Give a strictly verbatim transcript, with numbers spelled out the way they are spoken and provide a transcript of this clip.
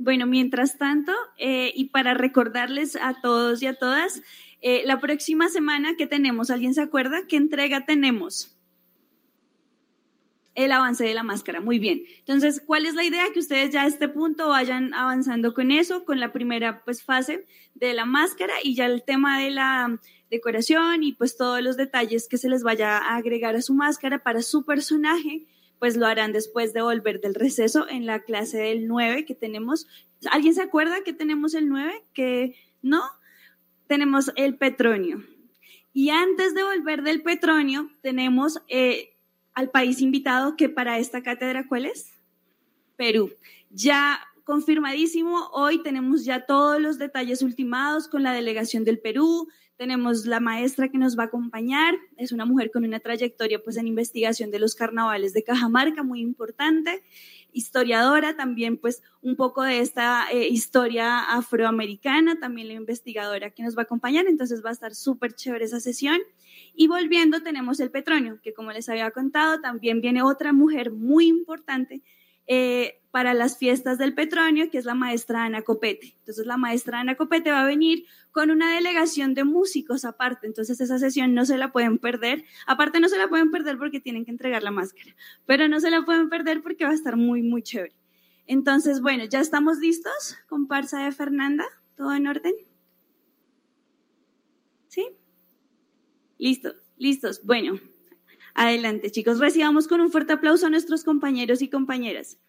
Bueno, mientras tanto, eh, y para recordarles a todos y a todas, eh, la próxima semana que tenemos, ¿alguien se acuerda? ¿Qué entrega tenemos? El avance de la máscara, muy bien. Entonces, ¿cuál es la idea? Que ustedes ya a este punto vayan avanzando con eso, con la primera pues fase de la máscara y ya el tema de la decoración y pues todos los detalles que se les vaya a agregar a su máscara para su personaje, pues lo harán después de volver del receso en la clase del nueve que tenemos. ¿Alguien se acuerda que tenemos el nueve? ¿Que no? Tenemos el Petronio. Y antes de volver del Petronio, tenemos... Eh, al país invitado, que para esta cátedra, ¿cuál es? Perú. Ya confirmadísimo, hoy tenemos ya todos los detalles ultimados con la delegación del Perú, tenemos la maestra que nos va a acompañar, es una mujer con una trayectoria pues en investigación de los carnavales de Cajamarca, muy importante, historiadora también pues un poco de esta eh, historia afroamericana, también la investigadora que nos va a acompañar, entonces va a estar súper chévere esa sesión. Y volviendo tenemos el Petronio, que como les había contado, también viene otra mujer muy importante eh, para las fiestas del Petronio, que es la maestra Ana Copete. Entonces la maestra Ana Copete va a venir con una delegación de músicos aparte, entonces esa sesión no se la pueden perder. Aparte no se la pueden perder porque tienen que entregar la máscara, pero no se la pueden perder porque va a estar muy, muy chévere. Entonces, bueno, ¿ya estamos listos? Comparsa de Fernanda, ¿todo en orden? ¿Sí? Listos, listos. Bueno, adelante, chicos. Recibamos con un fuerte aplauso a nuestros compañeros y compañeras.